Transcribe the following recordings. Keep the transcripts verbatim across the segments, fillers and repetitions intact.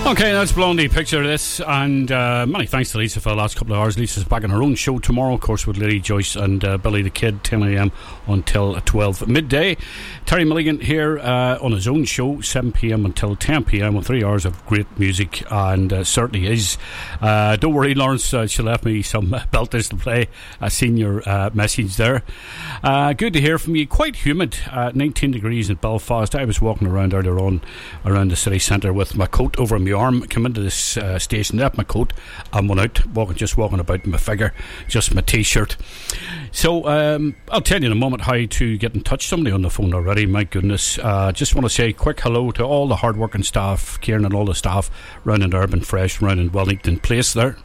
Okay, that's Blondie. Picture this, and uh, many thanks to Lisa for the last couple of hours. Lisa's back on her own show tomorrow, of course, with Lily Joyce and uh, Billy the Kid, ten a.m. until twelve midday. Terry Milligan here uh, on his own show, seven p.m. until ten p.m. with three hours of great music, and uh, certainly is. Uh, don't worry, Lawrence, uh, she left me some belters to play. I seen your uh, message there. Uh, good to hear from you. Quite humid, uh, nineteen degrees in Belfast. I was walking around earlier on around the city centre with my coat over my arm, come into this uh, station, left my coat and went out, walking, just walking about in my figure, just my t-shirt. So um, I'll tell you in a moment how to get in touch. Somebody on the phone already, my goodness. Uh, just want to say a quick hello to all the hard working staff, Kieran and all the staff round in Urban Fresh, round in Wellington Place there.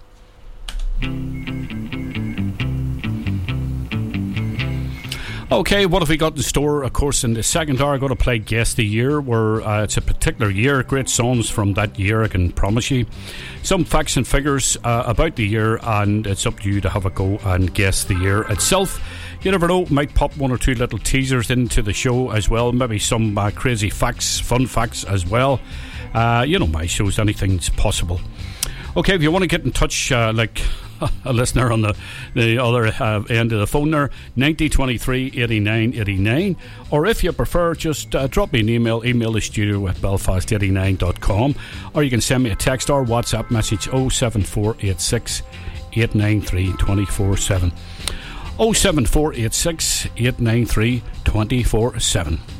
Okay, what have we got in store? Of course, in the second hour, I'm going to play Guess the Year, where uh, it's a particular year, great songs from that year, I can promise you. Some facts and figures uh, about the year, and it's up to you to have a go and guess the year itself. You never know, might pop one or two little teasers into the show as well, maybe some uh, crazy facts, fun facts as well. Uh, you know, my shows, anything's possible. Okay, if you want to get in touch, uh, like a listener on the, the other uh, end of the phone there, ninety twenty-three eighty-nine eighty-nine, or if you prefer, just uh, drop me an email, email the studio at belfast eighty-nine dot com, or you can send me a text or WhatsApp message oh seven four eight six eight nine three two four seven oh seven four eight six eight nine three two four seven.